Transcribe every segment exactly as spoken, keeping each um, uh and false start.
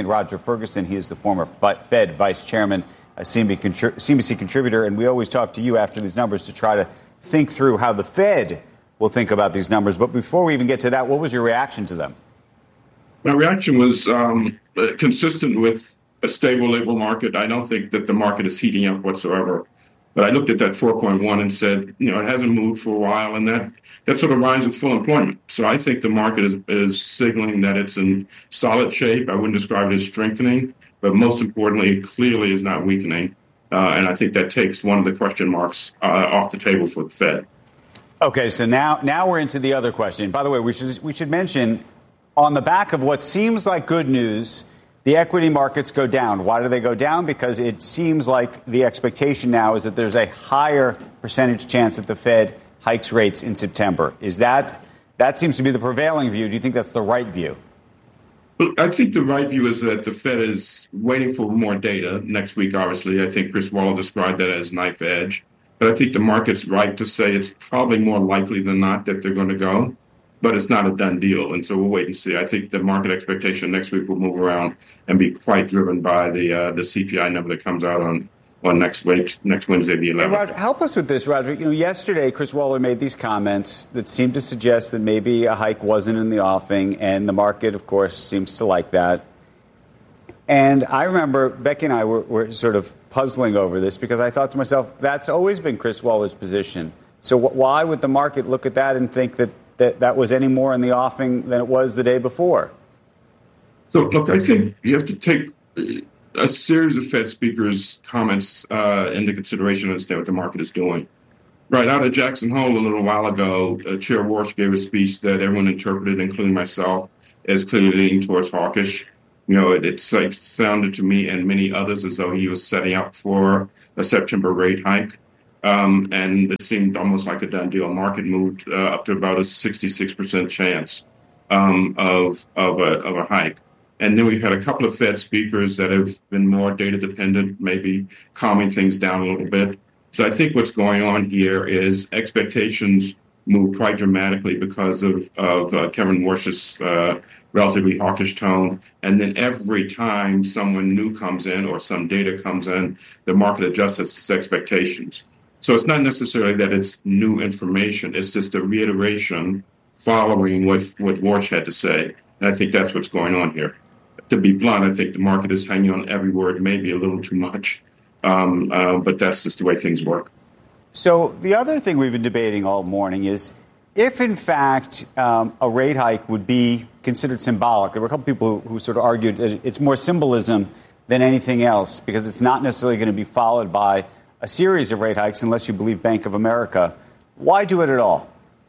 in Roger Ferguson. He is the former Fed vice chairman, a C N B C contributor. And we always talk to you after these numbers to try to think through how the Fed will think about these numbers. But before we even get to that, what was your reaction to them? My reaction was um, consistent with a stable labor market. I don't think that the market is heating up whatsoever. But I looked at that four point one and said, you know, it hasn't moved for a while, and that, that sort of rhymes with full employment. So I think the market is, is signaling that it's in solid shape. I wouldn't describe it as strengthening, but most importantly, it clearly is not weakening. Uh, and I think that takes one of the question marks uh, off the table for the Fed. Okay, so now now we're into the other question. By the way, we should we should mention, on the back of what seems like good news, the equity markets go down. Why do they go down? Because it seems like the expectation now is that there's a higher percentage chance that the Fed hikes rates in September. Is that that seems to be the prevailing view? Do you think that's the right view? I think the right view is that the Fed is waiting for more data next week, obviously. I think Chris Waller described that as knife edge. But I think the market's right to say it's probably more likely than not that they're going to go. But it's not a done deal. And so we'll wait and see. I think the market expectation next week will move around and be quite driven by the uh, the C P I number that comes out on, on next week, next Wednesday, the eleventh. Hey, Roger, help us with this, Roger. You know, yesterday, Chris Waller made these comments that seemed to suggest that maybe a hike wasn't in the offing. And the market, of course, seems to like that. And I remember Becky and I were, were sort of puzzling over this because I thought to myself, that's always been Chris Waller's position. So wh- why would the market look at that and think that that that was any more in the offing than it was the day before? So, look, I think you have to take a series of Fed speakers' comments uh, into consideration to understand what the market is doing. Right out of Jackson Hole a little while ago, uh, Chair Warsh gave a speech that everyone interpreted, including myself, as clearly leaning towards hawkish. You know, it, it's like sounded to me and many others as though he was setting up for a September rate hike. Um, and it seemed almost like a done deal. Market moved uh, up to about a sixty-six percent chance um, of of a, of a hike. And then we've had a couple of Fed speakers that have been more data dependent, maybe calming things down a little bit. So I think what's going on here is expectations move quite dramatically because of, of uh, Kevin Warsh's uh, relatively hawkish tone. And then every time someone new comes in or some data comes in, the market adjusts its expectations. So it's not necessarily that it's new information. It's just a reiteration following what, what Warsh had to say. And I think that's what's going on here. To be blunt, I think the market is hanging on every word, maybe a little too much. Um, uh, but that's just the way things work. So the other thing we've been debating all morning is if, in fact, um, a rate hike would be considered symbolic. There were a couple people who, who sort of argued that it's more symbolism than anything else because it's not necessarily going to be followed by a series of rate hikes unless you believe Bank of America. Why do it at all?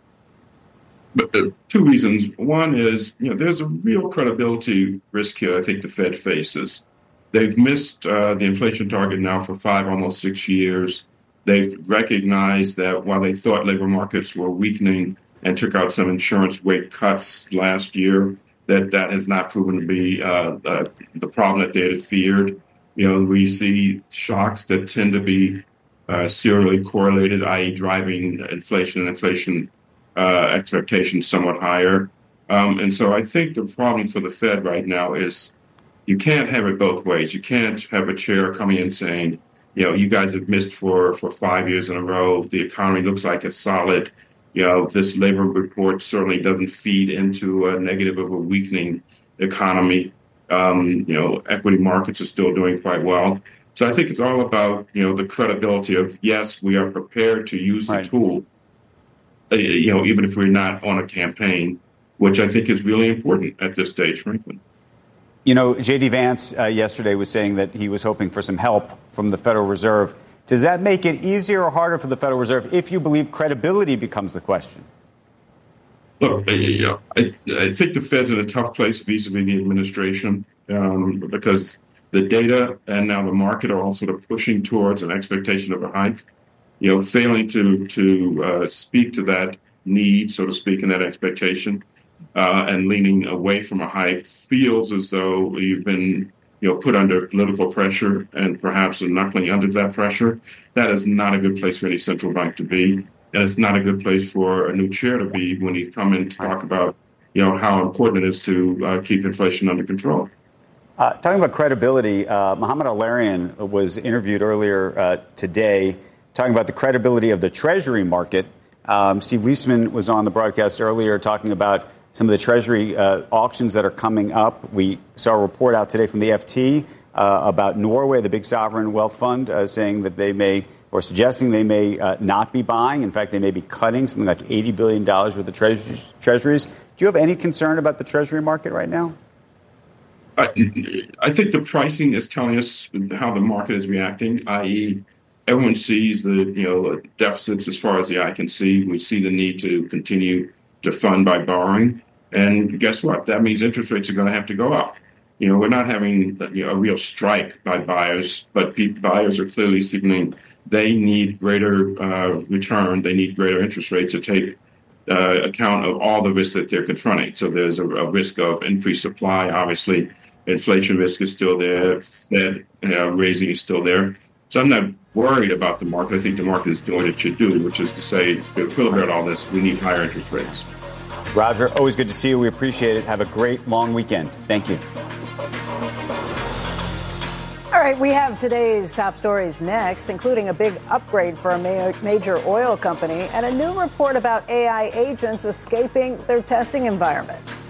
But, uh, two reasons. One is, you know, there's a real credibility risk here I think the Fed faces. They've missed uh, the inflation target now for five, almost six years. They've recognized that while they thought labor markets were weakening and took out some insurance rate cuts last year, that that has not proven to be uh, uh, the problem that they had feared. You know, we see shocks that tend to be uh, serially correlated, that is driving inflation and inflation uh, expectations somewhat higher. Um, and so I think the problem for the Fed right now is you can't have it both ways. You can't have a chair coming in saying, you know, you guys have missed for, for five years in a row. The economy looks like it's solid. You know, this labor report certainly doesn't feed into a negative of a weakening economy. Um, you know, equity markets are still doing quite well. So I think it's all about, you know, the credibility of, yes, we are prepared to use the right. tool, uh, you know, even if we're not on a campaign, which I think is really important at this stage, frankly. You know, J D. Vance uh, yesterday was saying that he was hoping for some help from the Federal Reserve. Does that make it easier or harder for the Federal Reserve if you believe credibility becomes the question? Look, you know, I, I think the Fed's in a tough place vis-a-vis the administration um, because the data and now the market are all sort of pushing towards an expectation of a hike. You know, failing to to uh, speak to that need, so to speak, and that expectation, uh, and leaning away from a hike feels as though you've been, you know, put under political pressure and perhaps knuckling under that pressure. That is not a good place for any central bank to be. And it's not a good place for a new chair to be when you come in to talk about, you know, how important it is to uh, keep inflation under control. Uh, talking about credibility, uh, Mohamed Al-Erian was interviewed earlier uh, today talking about the credibility of the Treasury market. Um, Steve Leisman was on the broadcast earlier talking about some of the Treasury uh, auctions that are coming up. We saw a report out today from the F T uh, about Norway, the big sovereign wealth fund, uh, saying that they may, or suggesting they may uh, not be buying. In fact, they may be cutting something like eighty billion dollars worth of treasuries. treasuries. Do you have any concern about the Treasury market right now? I, I think the pricing is telling us how the market is reacting, that is, everyone sees the you know deficits as far as the eye can see. We see the need to continue to fund by borrowing, and guess what? That means interest rates are going to have to go up. You know, we're not having you know, a real strike by buyers, but buyers are clearly signaling they need greater uh, return, they need greater interest rates to take uh, account of all the risks that they're confronting. So there's a, a risk of increased supply, obviously. Inflation risk is still there. Fed uh, raising is still there. So I'm not worried about the market. I think the market is doing what it should do, which is to say, to filter out all this, we need higher interest rates. Roger, always good to see you. We appreciate it. Have a great long weekend. Thank you. All right, we have today's top stories next, including a big upgrade for a ma- major oil company and a new report about A I agents escaping their testing environment.